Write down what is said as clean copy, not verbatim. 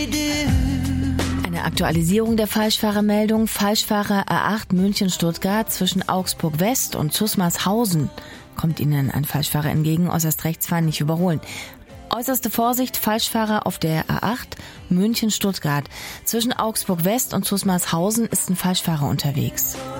Eine Aktualisierung der Falschfahrermeldung. Falschfahrer A8 München-Stuttgart zwischen Augsburg West und Zusmarshausen. Kommt Ihnen ein Falschfahrer entgegen, äußerst rechts fahren, nicht überholen. Äußerste Vorsicht, Falschfahrer auf der A8 München-Stuttgart. Zwischen Augsburg West und Zusmarshausen ist ein Falschfahrer unterwegs.